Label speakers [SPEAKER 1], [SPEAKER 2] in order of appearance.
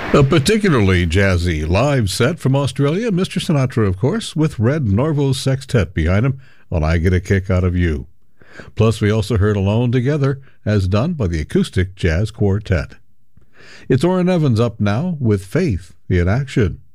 [SPEAKER 1] A particularly jazzy live set from Australia, Mr. Sinatra, of course, with Red Norvo's sextet behind him on I Get a Kick Out of You. Plus, we also heard Alone Together, as done by the Acoustic Jazz Quartet. It's Orrin Evans up now with Faith in Action.